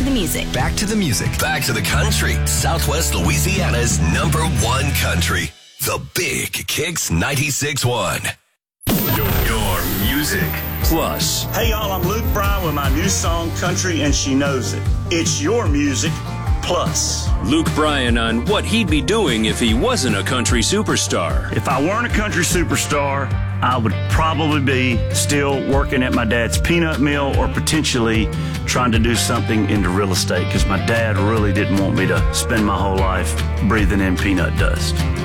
the music. Back to the music. Back to the country. Southwest Louisiana's #1 country. The Big Kicks 96.1. Your music plus. Hey y'all, I'm Luke Bryan with my new song, Country and She Knows It. It's your music plus. Luke Bryan on what he'd be doing if he wasn't a country superstar. If I weren't a country superstar, I would probably be still working at my dad's peanut mill or potentially trying to do something into real estate because my dad really didn't want me to spend my whole life breathing in peanut dust.